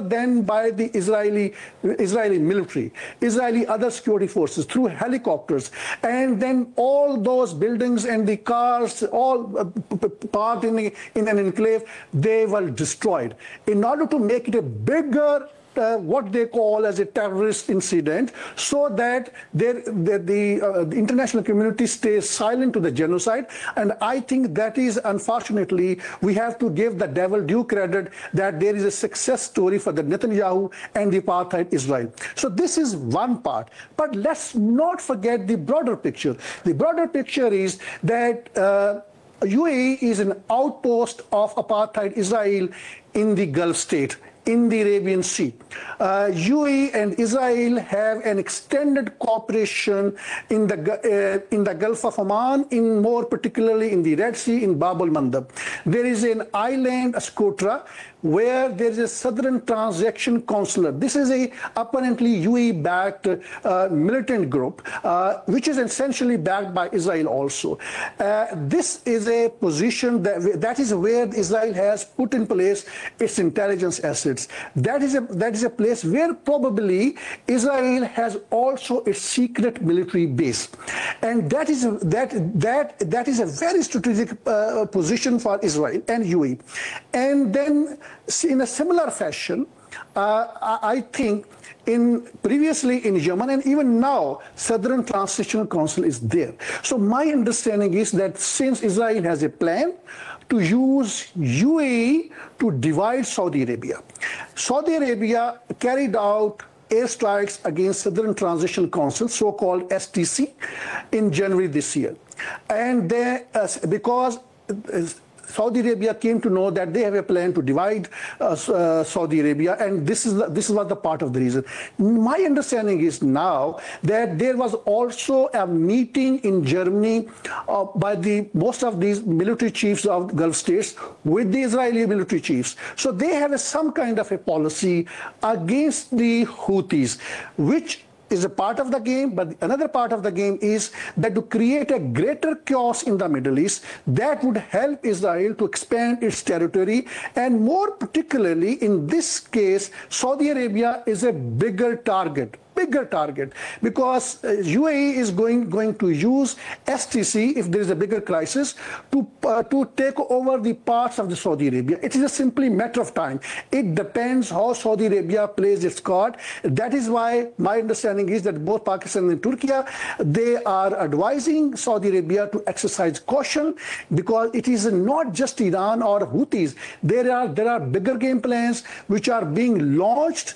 than by the Israeli military, Israeli other security forces through helicopters, and then all those buildings and the cars, all parked in an enclave, they were destroyed. In order to make it a bigger what they call as a terrorist incident, so that the international community stays silent to the genocide. And I think that is, unfortunately, we have to give the devil due credit that there is a success story for the Netanyahu and the apartheid Israel. So this is one part. But let's not forget the broader picture. The broader picture is that UAE is an outpost of apartheid Israel in the Gulf state, in the Arabian Sea. UAE and Israel have an extended cooperation in the Gulf of Oman, more particularly in the Red Sea, in Bab al-Mandab. There is an island, Socotra, where there is a Southern Transaction Consular. This is a apparently UAE-backed militant group, which is essentially backed by Israel also. This is a position that is where Israel has put in place its intelligence assets. That is a place where probably Israel has also its secret military base, and that is a very strategic position for Israel and UAE. And then, in a similar fashion, I think previously in Yemen and even now, Southern Transitional Council is there. So my understanding is that since Israel has a plan to use UAE to divide Saudi Arabia, Saudi Arabia carried out airstrikes against Southern Transitional Council, so-called STC, in January this year. And because Saudi Arabia came to know that they have a plan to divide Saudi Arabia, and this was the part of the reason. My understanding is now that there was also a meeting in Germany by most of these military chiefs of Gulf states with the Israeli military chiefs. So they have some kind of a policy against the Houthis, which is a part of the game, but another part of the game is that to create a greater chaos in the Middle East that would help Israel to expand its territory, and more particularly in this case, Saudi Arabia is a bigger target, because UAE is going to use STC if there is a bigger crisis to take over the parts of the Saudi Arabia. It is a simply matter of time. It depends how Saudi Arabia plays its card. That is why my understanding is that both Pakistan and Turkey, they are advising Saudi Arabia to exercise caution, because it is not just Iran or Houthis. There are bigger game plans which are being launched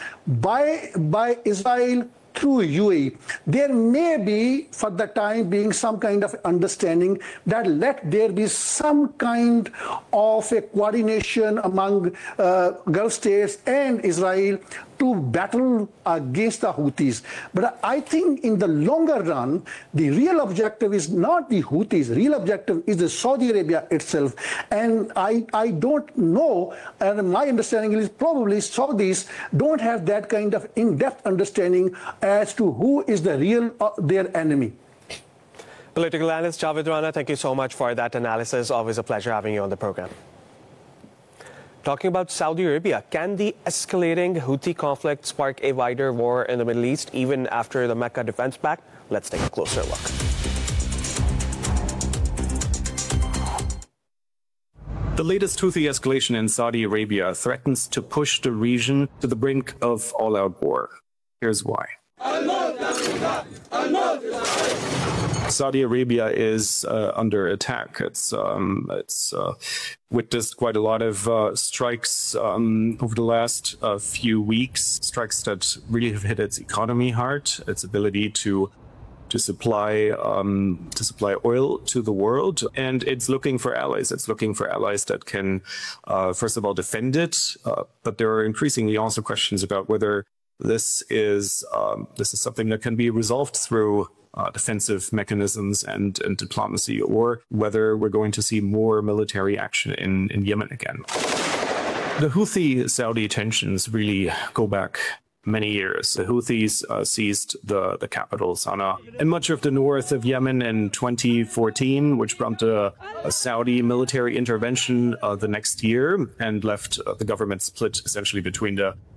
by Israel through UAE. There may be, for the time being, some kind of understanding that let there be some kind of a coordination among Gulf states and Israel to battle against the Houthis. But I think in the longer run, the real objective is not the Houthis. The real objective is the Saudi Arabia itself. And I don't know, and my understanding is probably Saudis don't have that kind of in-depth understanding as to who is the real their enemy. Political analyst Javed Rana, thank you so much for that analysis. Always a pleasure having you on the program. Talking about Saudi Arabia, can the escalating Houthi conflict spark a wider war in the Middle East even after the Mecca Defense Pact? Let's take a closer look. The latest Houthi escalation in Saudi Arabia threatens to push the region to the brink of all-out war. Here's why. Saudi Arabia is under attack. It's witnessed quite a lot of strikes over the last few weeks, strikes that really have hit its economy hard, its ability to supply oil to the world, and it's looking for allies. It's looking for allies that can, first of all, defend it. But there are increasingly also questions about whether this is something that can be resolved through defensive mechanisms and diplomacy, or whether we're going to see more military action in Yemen again. The Houthi-Saudi tensions really go back many years. The Houthis seized the capital, Sana'a, and much of the north of Yemen in 2014, which prompted a Saudi military intervention the next year and left the government split essentially between the